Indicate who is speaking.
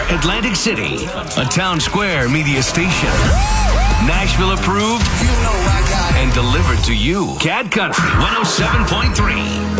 Speaker 1: Atlantic City, a Town Square media station. Nashville approved and delivered to you. Cat Country 107.3.